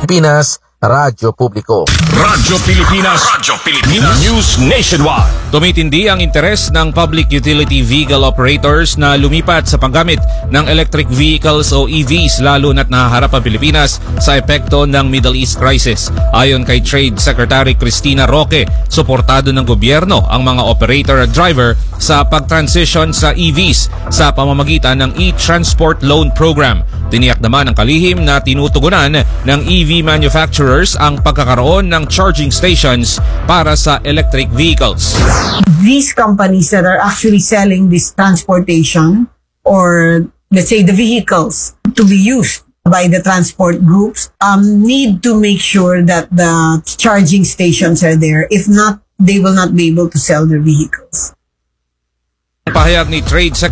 Pilipinas, Radyo Publiko. Radyo Pilipinas. Radyo Pilipinas. News Nationwide. Tumitindi ang interes ng public utility vehicle operators na lumipat sa paggamit ng electric vehicles o EVs lalo na't nahaharap ang Pilipinas sa epekto ng Middle East crisis. Ayon kay Trade Secretary Cristina Roque, suportado ng gobyerno ang mga operator at driver sa pag-transition sa EVs sa pamamagitan ng e-Transport Loan Program. Tiniyak naman ng kalihim na tinutugunan ng EV manufacturers ang pagkakaroon ng charging stations para sa electric vehicles. These companies that are actually selling this transportation, or let's say the vehicles to be used by the transport groups, need to make sure that the charging stations are there. If not, they will not be able to sell their vehicles. Pahayag ni Trade Secretary